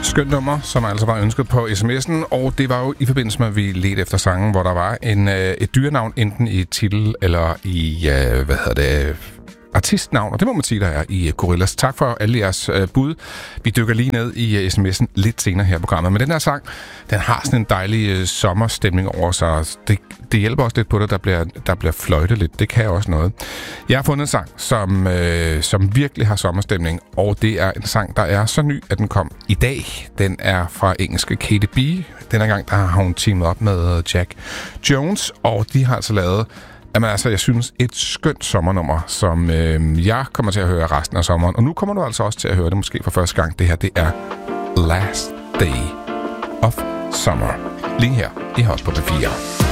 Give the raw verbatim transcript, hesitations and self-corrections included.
skønt nummer, som altså var ønsket på sms'en, og det var jo i forbindelse med, at vi ledte efter sangen, hvor der var en, øh, et dyrenavn, enten i titel eller i, øh, hvad hedder det, artistnavn, og det må man sige, der er i Gorillaz. Tak for alle jeres øh, bud. Vi dykker lige ned i øh, sms'en lidt senere her i programmet. Men den her sang, den har sådan en dejlig øh, sommerstemning over sig. Det, det hjælper også lidt på det, der bliver, der bliver fløjtet lidt. Det kan også noget. Jeg har fundet en sang, som, øh, som virkelig har sommerstemning, og det er en sang, der er så ny, at den kom i dag. Den er fra engelske Katy B. Denne gang, der har hun teamet op med Jack Jones, og de har altså lavet Jamen altså, jeg synes, et skønt sommernummer, som øh, jeg kommer til at høre resten af sommeren. Og nu kommer du altså også til at høre det måske for første gang. Det her, det er Last Day of Summer. Lige her i House på P fire.